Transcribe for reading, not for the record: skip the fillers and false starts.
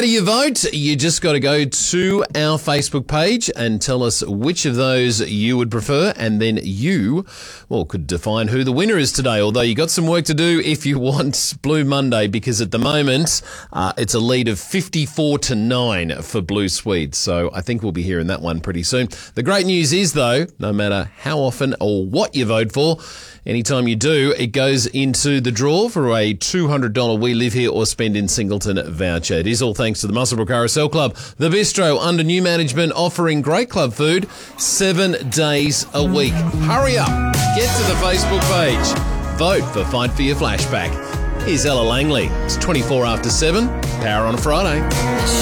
do you vote? You just got to go to our Facebook page and tell us which of those you would prefer, and then you, could define who the winner is today. Although you got some work to do if you want Blue Monday, because at the moment it's a lead of 54-9 for Blue Swedes. So I think we'll be hearing that one pretty soon. The great news is, though, no matter how often or what you vote for, anytime you do, it goes into the draw for a $200 We Live Here or Spend in Singleton voucher. It is all thanks to the Muswellbrook RSL Club, the bistro under new management, offering great club food 7 days a week. Hurry up, get to the Facebook page, vote for Fight for Your Flashback. Here's Ella Langley. It's 24 after 7, Power on a Friday.